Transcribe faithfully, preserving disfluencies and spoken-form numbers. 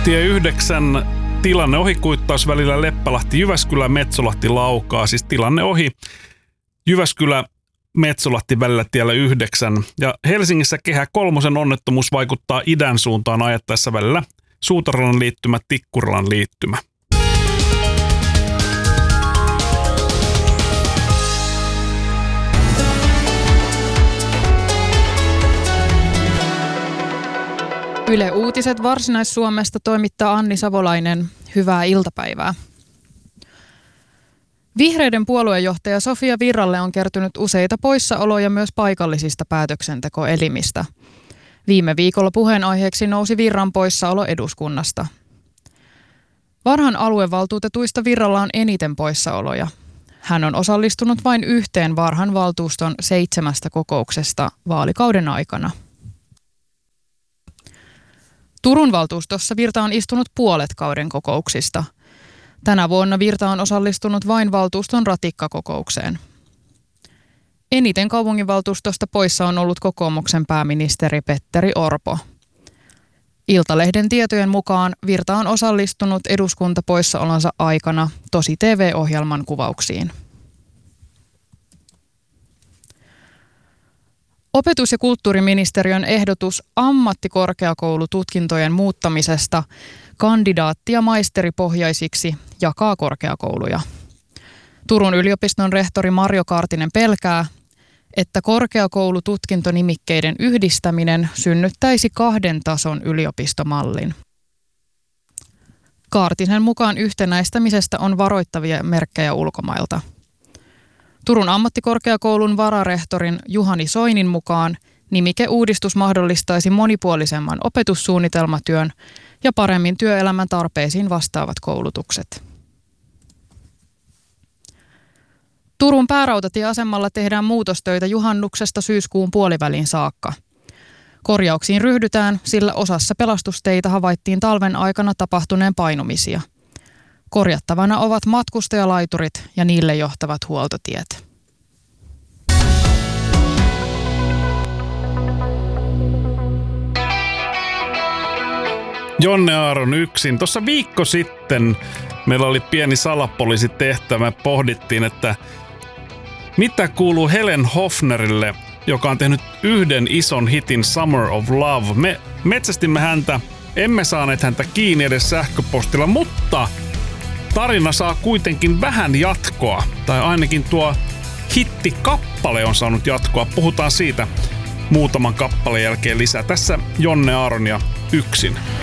Tie yhdeksän tilanne ohi kuittaus välillä Leppälahti, Jyväskylä, Metsolahti, Laukaa. Siis tilanne ohi Jyväskylä, Metsolahti välillä tiellä yhdeksän. Ja Helsingissä Kehä kolmosen onnettomuus vaikuttaa idän suuntaan ajettaessa välillä Suutaralan liittymä, Tikkurilan liittymä. Yle Uutiset Varsinais-Suomesta toimittaa Anni Savolainen. Hyvää iltapäivää. Vihreiden puoluejohtaja Sofia Virralle on kertynyt useita poissaoloja myös paikallisista päätöksentekoelimistä. Viime viikolla puheenaiheeksi nousi Virran poissaolo eduskunnasta. Varhan aluevaltuutetuista Virralla on eniten poissaoloja. Hän on osallistunut vain yhteen Varhan valtuuston seitsemästä kokouksesta vaalikauden aikana. Turun valtuustossa Virta on istunut puolet kauden kokouksista. Tänä vuonna Virta on osallistunut vain valtuuston ratikkakokoukseen. Eniten kaupunginvaltuustosta poissa on ollut kokoomuksen pääministeri Petteri Orpo. Iltalehden tietojen mukaan Virta on osallistunut eduskuntapoissaolonsa aikana Tosi T V-ohjelman kuvauksiin. Opetus- ja kulttuuriministeriön ehdotus ammattikorkeakoulututkintojen muuttamisesta kandidaatti- ja maisteripohjaisiksi jakaa korkeakouluja. Turun yliopiston rehtori Marjo Kaartinen pelkää, että korkeakoulututkintonimikkeiden yhdistäminen synnyttäisi kahden tason yliopistomallin. Kaartisen mukaan yhtenäistämisestä on varoittavia merkkejä ulkomailta. Turun ammattikorkeakoulun vararehtorin Juhani Soinin mukaan nimikeuudistus mahdollistaisi monipuolisemman opetussuunnitelmatyön ja paremmin työelämän tarpeisiin vastaavat koulutukset. Turun päärautatieasemalla tehdään muutostöitä juhannuksesta syyskuun puoliväliin saakka. Korjauksiin ryhdytään, sillä osassa pelastusteitä havaittiin talven aikana tapahtuneen painumisia. Korjattavana ovat matkustajalaiturit ja niille johtavat huoltotiet. Jonne Aaron yksin. Tuossa viikko sitten meillä oli pieni salapoliisitehtävä. Pohdittiin, että mitä kuuluu Helen Hofnerille, joka on tehnyt yhden ison hitin Summer of Love. Me metsästimme häntä, emme saaneet häntä kiinni edes sähköpostilla, mutta tarina saa kuitenkin vähän jatkoa. Tai ainakin tuo hittikappale on saanut jatkoa. Puhutaan siitä muutaman kappaleen jälkeen lisää. Tässä Jonne Aaron ja yksin.